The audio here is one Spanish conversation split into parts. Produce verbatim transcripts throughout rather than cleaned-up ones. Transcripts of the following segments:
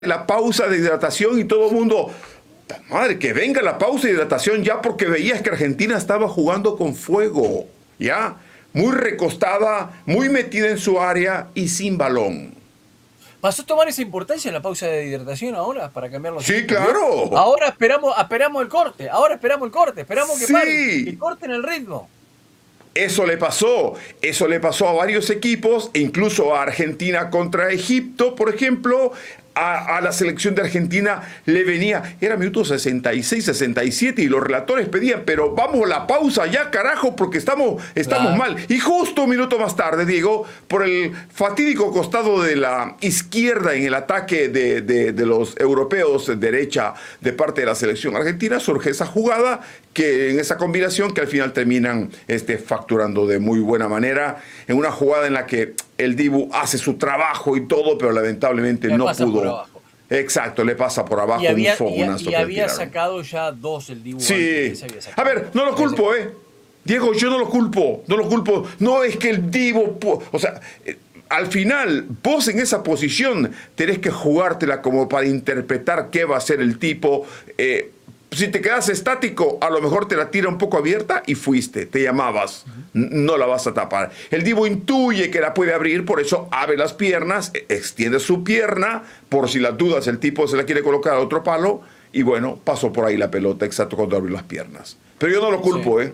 la pausa de hidratación y todo el mundo, madre, que venga la pausa de hidratación ya, porque veías que Argentina estaba jugando con fuego, ¿ya? Muy recostada, muy metida en su área y sin balón. ¿Pasó a tomar esa importancia la pausa de hidratación ahora para cambiar los Sí, equipos? ¿Vio? claro. Ahora esperamos, esperamos el corte, ahora esperamos el corte, esperamos que paren, que Sí. corten el ritmo. Eso le pasó, eso le pasó a varios equipos, incluso a Argentina contra Egipto, por ejemplo. A, a la selección de Argentina le venía, era minuto sesenta y seis, sesenta y siete, y los relatores pedían, pero vamos a la pausa ya, carajo, porque estamos, estamos Claro. mal. Y justo un minuto más tarde, Diego, por el fatídico costado de la izquierda en el ataque de, de, de los europeos, derecha, de parte de la selección argentina, surge esa jugada, que en esa combinación que al final terminan este, facturando de muy buena manera, en una jugada en la que el Dibu hace su trabajo y todo, pero lamentablemente Le no pasa por pudo. abajo. Exacto, le pasa por abajo Y había, un fogonazo y, y que le había tiraron. sacado ya dos el Dibu antes. Sí. Ese había A sacado ver, dos. no lo Había culpo, sacado- ¿eh? Diego, yo no lo culpo, no lo culpo. No es que el Dibu... pu- O sea, eh, al final, vos en esa posición tenés que jugártela como para interpretar qué va a hacer el tipo. Eh, si te quedas estático, a lo mejor te la tira un poco abierta y fuiste, te llamabas. N- No la vas a tapar. El Dibu intuye que la puede abrir, por eso abre las piernas, e- extiende su pierna, por si las dudas el tipo se la quiere colocar a otro palo, y bueno, pasó por ahí la pelota, exacto, cuando abrió las piernas. Pero yo no lo culpo, Sí. ¿eh?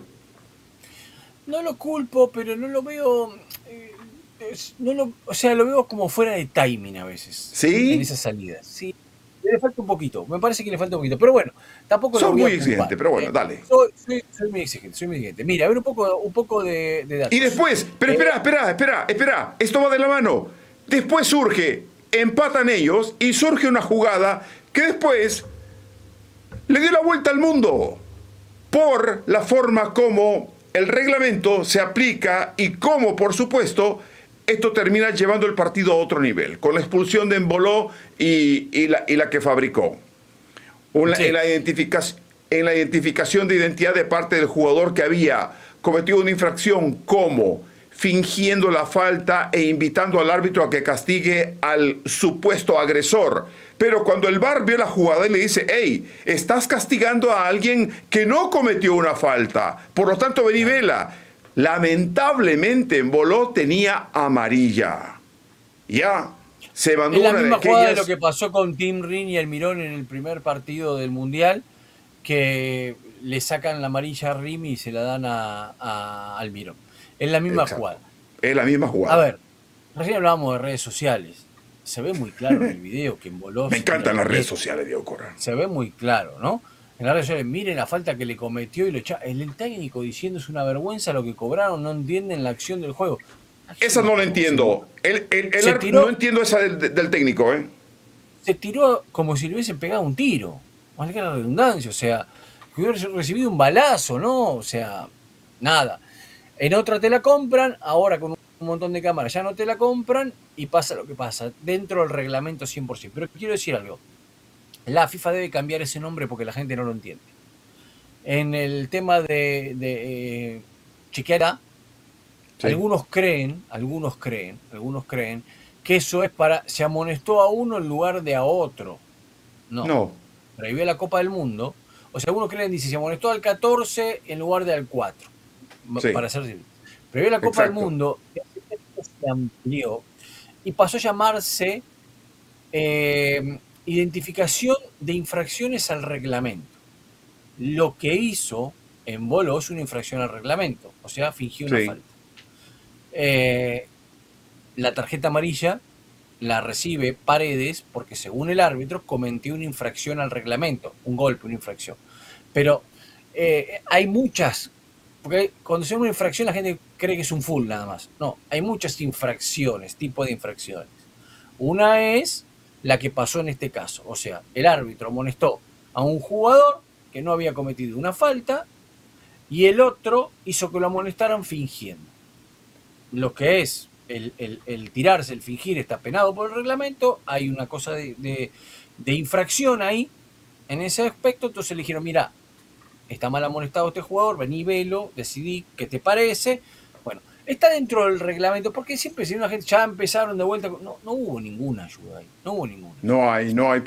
No lo culpo, pero no lo veo. eh, es- no lo, o sea, lo veo como fuera de timing a veces, en ¿Sí? esas salidas. Sí, le falta un poquito, me parece que le falta un poquito. Pero bueno, tampoco lo Sos voy muy a culpar. exigente, pero bueno, ¿Eh? dale. Soy, soy- soy muy exigente, soy muy exigente. Mira, a ver un poco, un poco de, de Y datos. después, pero Eh, espera, espera, espera, espera, esto va de la mano. Después surge, empatan ellos y surge una jugada que después le dio la vuelta al mundo por la forma como el reglamento se aplica y cómo, por supuesto, esto termina llevando el partido a otro nivel, con la expulsión de Emboló y, y, la, y la que fabricó. Una, en, sí, la identificación, en la identificación de identidad de parte del jugador que había cometido una infracción, como fingiendo la falta e invitando al árbitro a que castigue al supuesto agresor. Pero cuando el V A R vio la jugada y le dice, hey, estás castigando a alguien que no cometió una falta, por lo tanto vení, vela. Lamentablemente Emboló tenía amarilla. Ya, se es mandó la una de misma jugada de lo aquellas. que pasó con Tim Rin y Almirón en el primer partido del Mundial, que le sacan la amarilla a Rimi y se la dan a, a Almirón. Es la misma Exacto. jugada. Es la misma A jugada. ver, recién hablábamos de redes sociales. Se ve muy claro en el video que Emboló Me se tira encantan la las redes pileta. sociales, Diego Corral. Se ve muy claro, ¿no? En las redes sociales, miren la falta que le cometió y lo echa. El, el técnico diciendo es una vergüenza lo que cobraron, no entienden la acción del juego. Esa Acción del no la juego. Se, entiendo. El, el, el se ar- no tiró, entiendo esa del, del técnico, ¿eh? se tiró como si le hubiesen pegado un tiro. Valga la redundancia, o sea, que hubiera recibido un balazo, ¿no? O sea, nada. En otra te la compran, ahora con un montón de cámaras ya no te la compran y pasa lo que pasa, dentro del reglamento cien por ciento. Pero quiero decir algo, la FIFA debe cambiar ese nombre porque la gente no lo entiende. En el tema de, de eh, chequear, Sí. algunos creen, algunos creen, algunos creen que eso es para, se amonestó a uno en lugar de a otro. No, No. prohibió la Copa del Mundo. O sea, algunos creen, dice, se amonestó al catorce en lugar de al cuatro. Sí. Para ser simple. Prohibió la Copa del Exacto. Mundo, se amplió y pasó a llamarse eh, identificación de infracciones al reglamento. Lo que hizo en Bolo es una infracción al reglamento, o sea, fingió una Sí. falta. Eh, la tarjeta amarilla la recibe Paredes porque según el árbitro cometió una infracción al reglamento, un golpe, una infracción. Pero eh, hay muchas, porque cuando se llama una infracción la gente cree que es un full nada más. No, hay muchas infracciones, tipo de infracciones. Una es la que pasó en este caso, o sea, el árbitro amonestó a un jugador que no había cometido una falta y el otro hizo que lo amonestaran fingiendo. Lo que es el, el, el tirarse, el fingir, está penado por el reglamento, hay una cosa de, de, de infracción ahí, en ese aspecto, entonces le dijeron, mira, está mal amonestado este jugador, vení, velo, decidí qué te parece. Bueno, Está dentro del reglamento, porque siempre si una gente ya empezaron de vuelta, no, no hubo ninguna ayuda ahí, no hubo ninguna. No hay, no hay